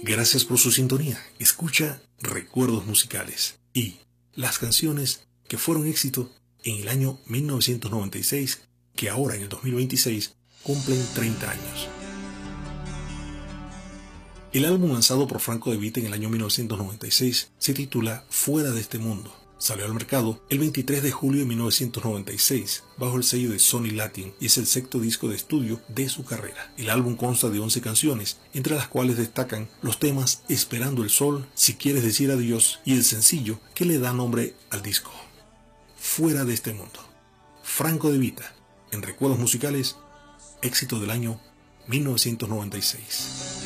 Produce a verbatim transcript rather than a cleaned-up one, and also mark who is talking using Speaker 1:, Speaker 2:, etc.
Speaker 1: Gracias por su sintonía. Escucha Recuerdos Musicales y las canciones que fueron éxito en el año mil novecientos noventa y seis, que ahora en el dos mil veintiséis cumplen treinta años. El álbum lanzado por Franco De Vita en el año mil novecientos noventa y seis se titula Fuera de este mundo. Salió al mercado el veintitrés de julio de mil novecientos noventa y seis bajo el sello de Sony Latin y es el sexto disco de estudio de su carrera. El álbum consta de once canciones, entre las cuales destacan los temas Esperando el Sol, Si Quieres Decir Adiós y el sencillo que le da nombre al disco, Fuera de este mundo. Franco De Vita, en Recuerdos Musicales, éxito del año mil novecientos noventa y seis.